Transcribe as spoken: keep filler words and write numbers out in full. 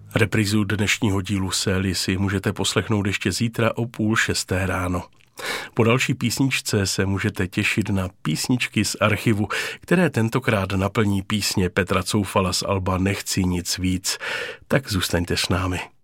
Reprízu dnešního dílu Sély si můžete poslechnout ještě zítra o půl šesté ráno. Po další písničce se můžete těšit na písničky z archivu, které tentokrát naplní písně Petra Coufala z alba Nechci nic víc. Tak zůstaňte s námi.